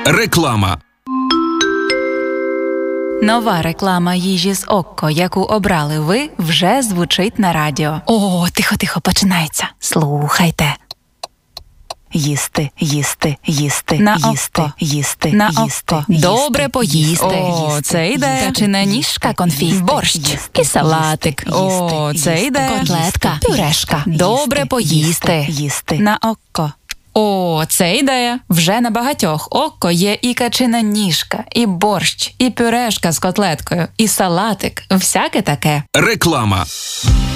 Реклама. Нова реклама їжі з Окко, яку обрали ви, вже звучить на радіо. О, тихо, починається. Слухайте. Їсти, їсти, їсти, на їсти, Окко. їсти, На їсти, Окко. їсти, Добре поїсти. О, це йде. Качана ніжка, конфіст, борщ і салатик. О, це йде. Котлетка, пюрешка. Добре поїсти. Їсти. На Окко. О, це ідея. Вже на багатьох Окко є і качина ніжка, і борщ, і пюрешка з котлеткою, і салатик. Всяке таке. Реклама.